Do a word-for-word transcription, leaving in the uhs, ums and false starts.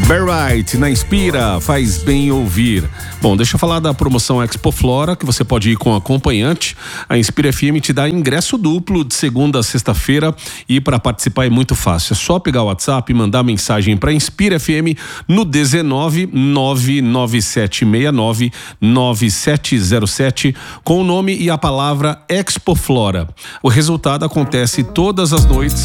Barrite, na Inspira, faz bem ouvir. Bom, deixa eu falar da promoção Expo Flora, que você pode ir com acompanhante. A Inspira F M te dá ingresso duplo de segunda a sexta-feira e para participar é muito fácil. É só pegar o WhatsApp e mandar mensagem para Inspira F M no dezenove, nove nove sete seis nove, nove sete zero sete com o nome e a palavra Expo Flora. O resultado acontece todas as noites